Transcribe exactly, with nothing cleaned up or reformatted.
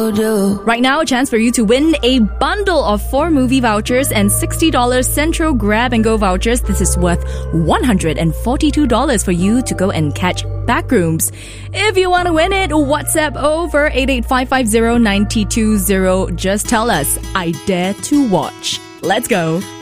do. Right now, a chance for you to win a bundle of four movie vouchers and sixty dollars Central Grab and Go vouchers. This is worth one hundred forty-two dollars for you to go and catch Backrooms. If you want to win it, WhatsApp over eight eight five five zero nine two zero. Just tell us, I dare to watch. Let's go.